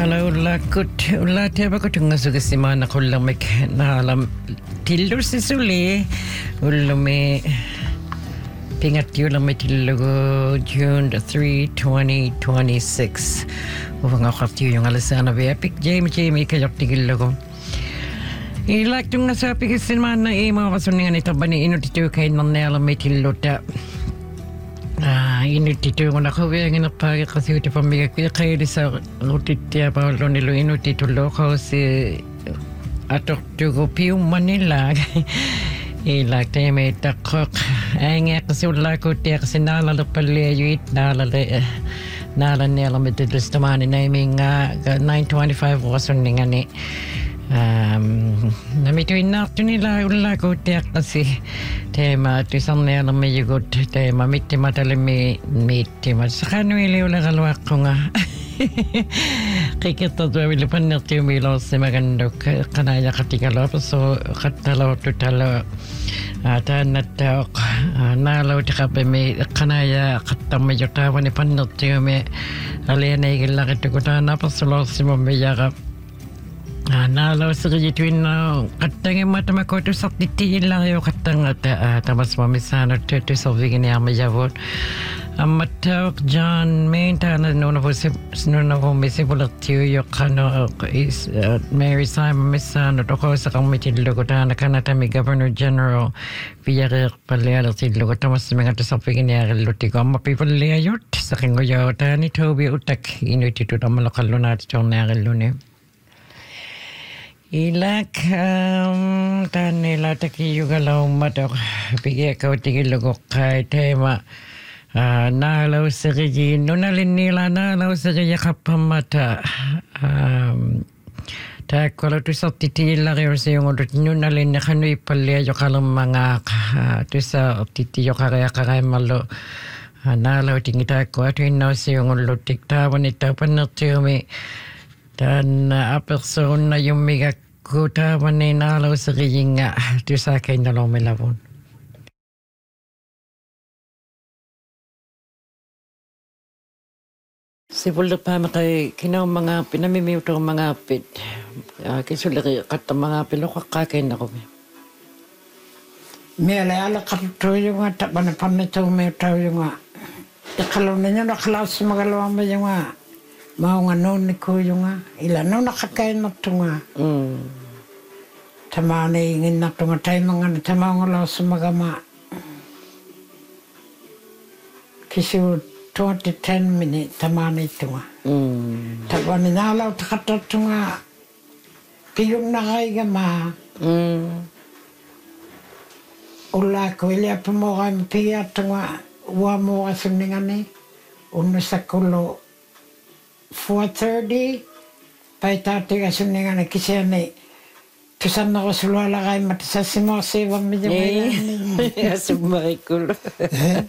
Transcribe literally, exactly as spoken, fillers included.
Hello, ulla kut ulla teva kutunga sugasimana kulla mek nalam tillu sisuli ullume pingat yula metillugo June the three twenty twenty six uvanga khati yung alasana be epic Jamie Jamie kayaktigillugo ilak tunga sa pikisimana imo kasuningan ito bani inutitu kay nanela metilluta Ah, inutitu ko na kawin na pagi kasi uti pamigay ko kaya sa utitia pa lo nilo inutitu lo ko si atok tugo piu Manila ilak tayo may takok ay nga kasi wala ko tiya kasi nalala pala yuit nalala nalala nila matilis naman naming nine twenty-five wason nga ni um namituin na ito nila wala ko tiyak kasi tema ito isang nila may yugot tema miti matalimi miti sa kanwili wala kalwak ko nga kikita to wili pan na tiyo milo si magandok kanaya katigalo so katalo tutalo atan na tawak nalaw tika pa may kanaya katamay yotawa ni pan na tiyo may alena igila kitikutan na pasulo si mamayakap nalaw sa kajituin na katang matama ko to sa titiin lang yung katang at tamas mamisano to to sa bigyan niya mayabot amatawak John Mainta na noon po si noon po may sibulat tiyo yung kano is Mary Simon misano to ko sa kang mitidlugutan na kanata may Governor General Pierre Palera tidlugutan mas mga to sa bigyan niya lutigo mapipaliyayot sa kingoyo ni Toby utak inuitito na malakalo natin yung nakaluni ilak um tanila takiyugalaw matok bigay ko tigilugo kay tema nalaw sa kaya nunalin nila nalaw sa kaya kapamata um takolo to sa titila kayo sa yung udot nunalin na kano'y palya yung kalang mga to sa titiyo kaya kaya malo nalaw tingita ko at yun na sa yung udot tiktawan ito panatiyo may dan uh, person na yung mga kutawan na inalaw sa kayong nga ito sa akin na lang milabon. Sibulda pa makay kinaw mga pinamimiwto mga pit. Uh, Kisulari kata mga pilo kakakin ako. Mele ala katuto yung nga tak bana pamitaw may tao yung nga. Takalaw na nyo nakalaw sa magalawa mo yung nga. Mau nga noon ni kuyo nga. Ila noon nakakain na ito nga. Mm. Tama na ingin na ito nga tayo mga na tama nga lao sa magama. Kasi twenty ten minutes tama na ito nga. Mm. Taba ni nalaw takata ito nga. Piyong na kayo gama. Mm. Ula ko ilia pa mo kayo mapiya ito nga. Uwa mo ka suningan eh. Uno sa kulo. four thirty pai tate ka sunninga na kisene pisan na ko sulwala kay matasasimo sa ibang medyo Eh, asumay ko.